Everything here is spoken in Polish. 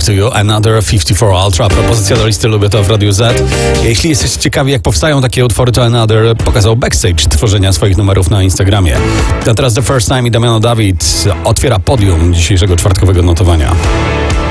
to You, Another 54 Ultra. Propozycja do listy Lubię to w Radiu Z. Jeśli jesteście ciekawi, jak powstają takie utwory, to Another pokazał backstage tworzenia swoich numerów na Instagramie. A teraz The First Time i Damiano David otwiera podium dzisiejszego czwartkowego notowania.